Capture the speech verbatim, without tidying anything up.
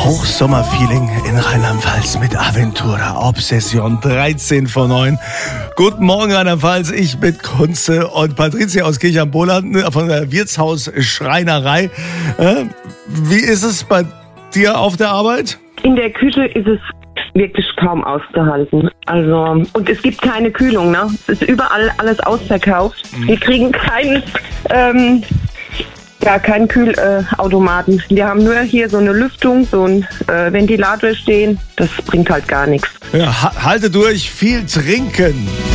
Hochsommerfeeling in Rheinland-Pfalz mit Aventura Obsession dreizehn vor neun. Guten Morgen Rheinland-Pfalz, ich bin Kunze und Patricia aus Kirch am Boland von der Wirtshaus Schreinerei. Wie ist es bei dir auf der Arbeit? In der Küche ist es wirklich kaum auszuhalten. Also, und es gibt keine Kühlung, ne? Es ist überall alles ausverkauft. Mhm. Wir kriegen keinen, ähm, ja, keinen Kühlautomaten. Äh, Wir haben nur hier so eine Lüftung, so ein äh, Ventilator stehen. Das bringt halt gar nichts. Ja, ha- halte durch, viel trinken.